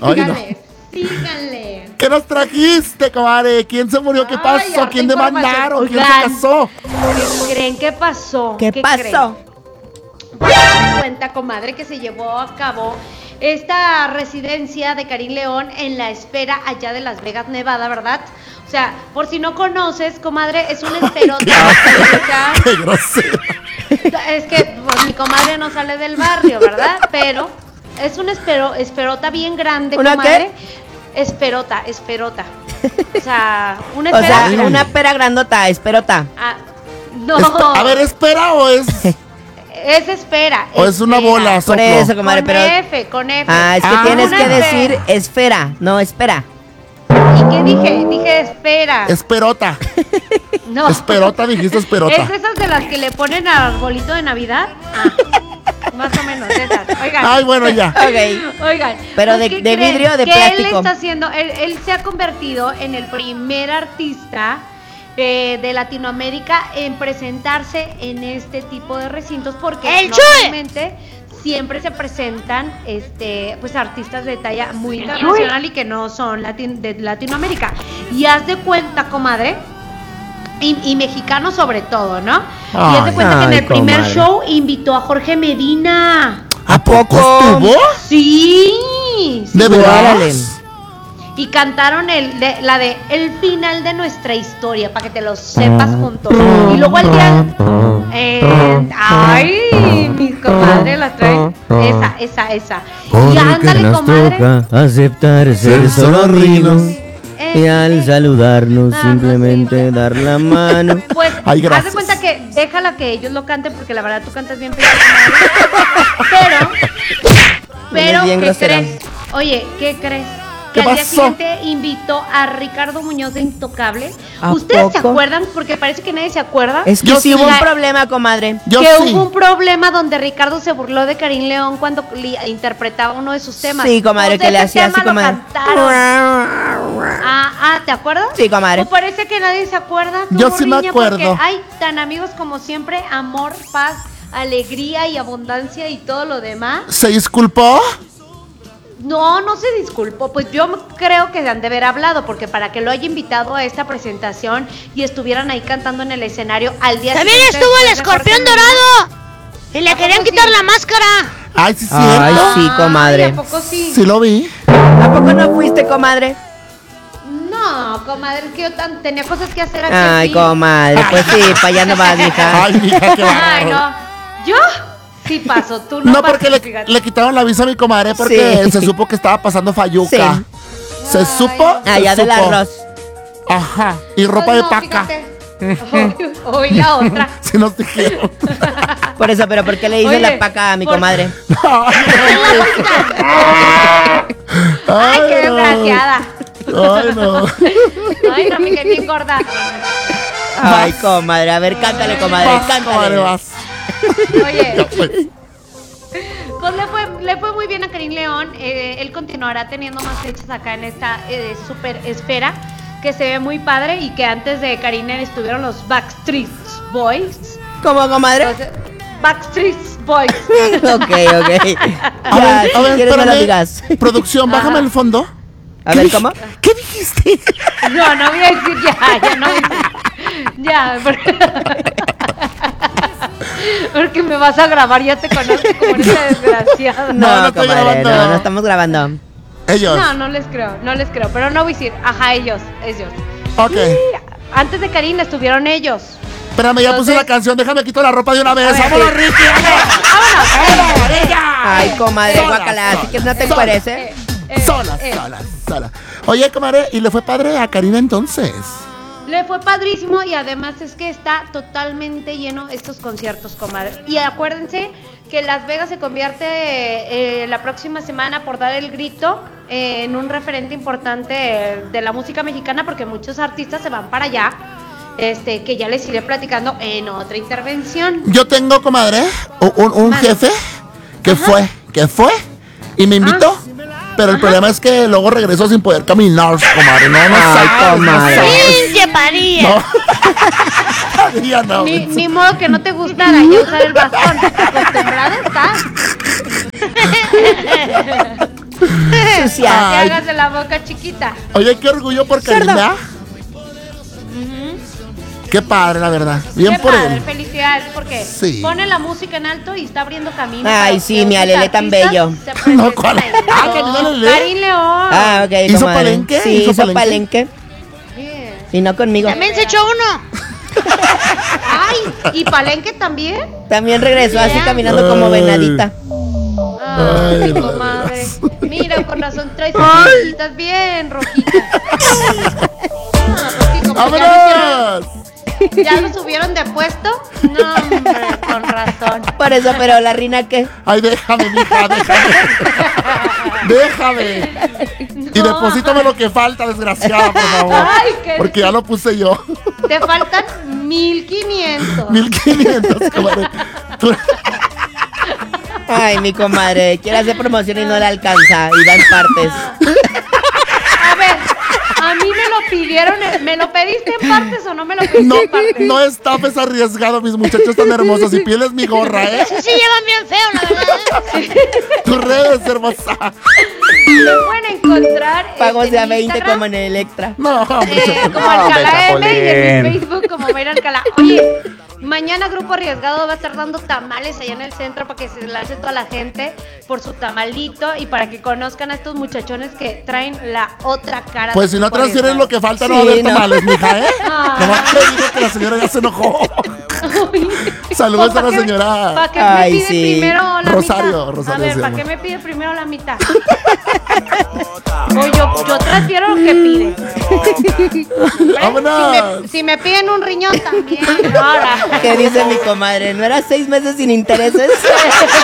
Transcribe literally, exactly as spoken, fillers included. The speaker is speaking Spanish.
Síganle, síganle. ¿Qué nos trajiste, comadre? ¿Quién se murió? ¿Qué pasó? Ay, ¿Quién demandaron? ¿Quién se casó? ¿Qué creen que pasó? ¿Qué, ¿Qué pasó? Creen? Cuenta, comadre, que se llevó a cabo esta residencia de Karim León en La Espera, allá de Las Vegas, Nevada, ¿verdad? O sea, por si no conoces, comadre, es una esperota. ¡Qué, qué grosero! Es que pues, mi comadre no sale del barrio, ¿verdad? Pero es una espero, esperota bien grande, ¿Una comadre. Qué? Esperota, esperota. O sea, una espera. O sea, grande. una pera grandota, esperota. Ah, no. Espe- a ver, ¿espera o es...? Es espera. O es una bola, Por soplo. eso, comadre, con pero... F, con F. Ah, es que Ah, tienes que F. decir esfera, no espera. ¿Y qué dije? Dije espera. Esperota. No. Esperota, dijiste esperota. ¿Es esas de las que le ponen al arbolito de Navidad? Ah, más o menos, esas. Oigan. Ay, bueno, ya. Ok. Oigan. Pero pues, de- ¿qué de creen? vidrio o de ¿Qué plástico? él está haciendo? Él, él se ha convertido en el primer artista eh, de Latinoamérica en presentarse en este tipo de recintos porque ¡El Chuy! normalmente siempre se presentan este pues artistas de talla muy internacional y que no son latin- de Latinoamérica. Y haz de cuenta, comadre, y, y mexicanos sobre todo, ¿no? Ay, y haz de cuenta que en ay, el primer comadre. show invitó a Jorge Medina. ¿A poco estuvo? Sí. ¿De sí. Órale. veras? Y cantaron el de, la de El final de nuestra historia, para que te lo sepas juntos. Y luego al día... Eh, ay, mis comadres la traen. Esa, esa, esa. Y ándale, comadre. aceptar ser solo rinos. Eh, y al eh, saludarnos ah, simplemente sí. dar la mano. Pues, Ay, haz de gracias. cuenta que déjala que ellos lo canten, porque la verdad tú cantas bien feo, comadre. Pero, pero, bien ¿qué grosera. crees? Oye, ¿qué crees? ¿Qué Que al día pasó? siguiente invitó a Ricardo Muñoz de Intocable. ¿A ¿Ustedes se poco? acuerdan? Porque parece que nadie se acuerda. Es que Yo sí sí. hubo un La- problema, comadre. Yo que sí. hubo un problema donde Ricardo se burló de Karim León cuando li- interpretaba uno de sus temas. Sí, comadre, Pues que le ese hacía así, tema lo comadre. cantaron. Ah, ah, ¿te acuerdas? Sí, comadre. Pues parece que nadie se acuerda. tú, Yo sí me Morriña, acuerdo. Porque hay tan amigos como siempre, amor, paz, alegría y abundancia y todo lo demás. ¿Se disculpó? No, no se disculpó, pues yo creo que han de haber hablado, porque para que lo haya invitado a esta presentación y estuvieran ahí cantando en el escenario al día También siguiente. estuvo el después de escorpión Jorge dorado. Y le ¿A querían poco quitar sí? la máscara. Ay, sí, Ay, cierto. sí, comadre. Ay, ¿a poco sí? Sí lo vi. ¿A poco no fuiste, comadre? No, comadre, es que yo tan, tenía cosas que hacer aquí. Ay, sí. comadre, pues sí, para allá no vas, mija. Ay, mija, qué Ay, bárbaro. no. ¿Yo? Sí paso, tú no No, pasas, porque le, fíjate. le quitaron la visa a mi comadre porque Sí. se supo que estaba pasando fayuca. Sí. Se Ay. supo. se Allá del supo. arroz. Ajá. Y ropa Pues de no, paca. fíjate. Hoy la otra. Si nos dijeron. Por eso, pero ¿por qué le hice Oye, la paca a mi por- comadre? Ay, qué no. desgraciada. Ay, no. Ay, no me quedé bien gorda. Ay, comadre, a ver, cántale, comadre, Vas, comadre, cántale. vas. Oye, Ya, pues. pues le fue, le fue muy bien a Karim León. Eh, él continuará teniendo más fechas acá en esta eh, super esfera, que se ve muy padre, y que antes de Karim estuvieron los Backstreet Boys. ¿Cómo, comadre? Entonces, Backstreet Boys. Ok, ok. A Ya, ver, a si ver, quieres no lo espérame. digas. Producción, bájame el fondo. A ¿Qué ver, dij- ¿cómo? ¿Qué dijiste? No, no voy a decir ya, ya no voy a decir. Ya, porque, porque me vas a grabar, ya te conozco como esta desgraciada. No, No, no estoy comadre, grabando. no, no estamos grabando. Ellos. No, no les creo, no les creo, pero no voy a decir, ajá, ellos, ellos. Ok. Sí, antes de Karim estuvieron ellos. Espérame, ya puse Entonces- la canción. Déjame quito la ropa de una vez. A ver, ¡Vámonos, sí. Ricky! ¡Vámonos! ¡Vámonos! ¡Ella! Ay, comadre, Sola, guácala, sola, así que no te sola. encueres, ¿eh? Eh, eh, Sola, eh. sola, sola. Oye, comadre, ¿y le fue padre a Karina entonces? Le fue padrísimo, y además es que está totalmente lleno estos conciertos, comadre. Y acuérdense que Las Vegas se convierte eh, la próxima semana, por dar el grito, eh, en un referente importante eh, de la música mexicana, porque muchos artistas se van para allá, este, que ya les iré platicando en otra intervención. Yo tengo, comadre, un, un- un Vale. jefe que fue, que fue y me invitó. Pero el problema es que luego regresó sin poder caminar, comadre. No, no Ay, sabes, comadre. no sabes. ¡Pinche Padilla! No. Padilla no. Ni, ni modo que no te gustara ya usar el bastón. Acostumbrada estás. Sucia. Ay. Que hagas de la boca chiquita. Oye, qué orgullo por Karina. Qué padre, la verdad. Bien Qué por padre, él. felicidades, porque Sí. pone la música en alto y está abriendo camino. Ay, para sí, que mi otros Alele tan artistas bello. se presenten No, ¿cuál? ahí. Ah, Karina Lelé. Karin León. Ah, ok, ¿Hizo comadre. palenque? Sí, ¿Hizo hizo palenque? palenque. Bien. Y no conmigo. También se echó uno. Ay, ¿y Palenque también? También regresó así Mira. caminando como Ay. venadita. Ay, Ay, comadre. Mira, con razón traes Ay. orejitas bien rojitas. Ah, porque como ya lo hicieron- ¡Vámonos! ¿Ya lo subieron de puesto? No, hombre, con razón. Por eso, pero la reina qué. Ay, déjame, mija, déjame. Déjame. Y No. deposítame lo que falta, desgraciada, por favor. Ay, qué- Porque ya lo puse yo. Te faltan mil quinientos. mil quinientos, comadre. Tú- Ay, mi comadre, quiere hacer promoción y no le alcanza. Y da en partes. A ver, a mí me lo pidieron, ¿me lo pediste en partes o no me lo pediste No, en partes? no estafes arriesgado, mis muchachos tan hermosos. Y pieles mi gorra, ¿eh? Sí, sí, llevan bien feo, la verdad. Tus redes, hermosa. Me pueden encontrar Pagos este, de a en veinte Instagram, como en Electra. No, hombre. eh, como No, Alcalá M y en Betapolín. mi Facebook como Mayra Alcalá. Oye, mañana Grupo Arriesgado va a estar dando tamales allá en el centro para que se lance toda la gente por su tamalito y para que conozcan a estos muchachones que traen la otra cara. Pues de si no Grupo transfieren lo Arriesgado. que falta, no Sí, va a haber no. tamales, mija, ¿eh? Ah. Nomás te digo que la señora ya se enojó. Saludos a la señora. ¿Para qué Ay, me pide sí. primero la Rosario, mitad? Rosario A ver, se ¿para llama. qué me pide primero la mitad? O yo, yo transfiero lo que pide. ¿Ves? ¡Vámonos! Si me, si me piden un riñón también. Ahora. ¿Qué dice mi comadre? ¿No era seis meses sin intereses?